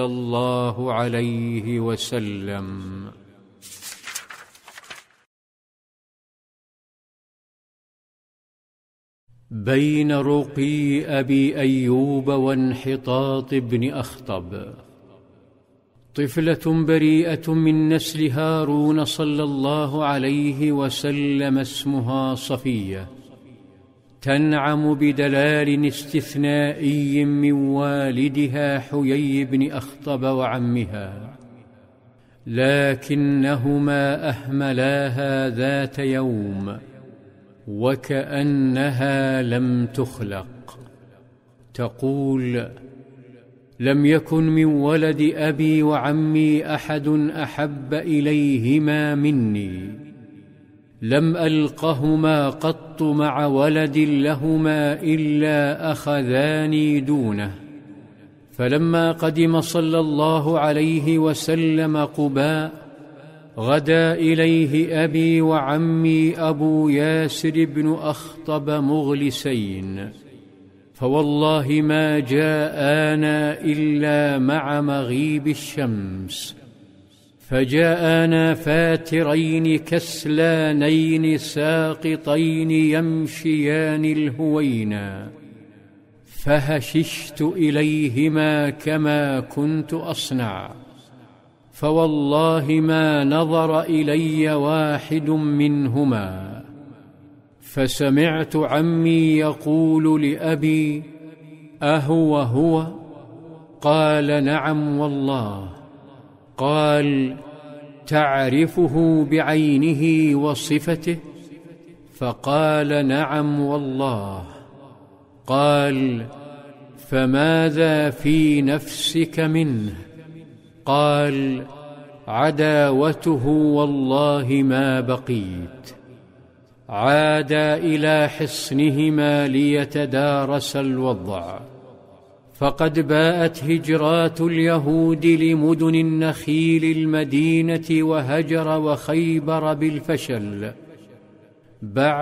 الله عليه وسلم. بين رقي أبي أيوب وانحطاط ابن أخطب. طفلة بريئة من نسل هارون صلى الله عليه وسلم اسمها صفية، تنعم بدلال استثنائي من والدها حيي بن أخطب وعمها، لكنهما أهملاها ذات يوم وكأنها لم تخلق. تقول: لم يكن من ولد أبي وعمي أحد أحب إليهما مني، لم ألقهما قط مع ولد لهما إلا أخذاني دونه. فلما قدم صلى الله عليه وسلم قباء، غدا إليه أبي وعمي أبو ياسر بن أخطب مغلسين، فوالله ما جاءانا إلا مع مغيب الشمس، فجاءانا فاترين كسلانين ساقطين يمشيان الهوينا، فهششت إليهما كما كنت أصنع، فوالله ما نظر إلي واحد منهما. فسمعت عمي يقول لأبي: أهو هو؟ قال: نعم والله. قال: تعرفه بعينه وصفته؟ فقال: نعم والله. قال: فماذا في نفسك منه؟ قال: عداوته والله ما بقيت. عادا إلى حصنهما ليتدارس الوضع، فقد باءت هجرات اليهود لمدن النخيل المدينة وهجر وخيبر بالفشل. بعد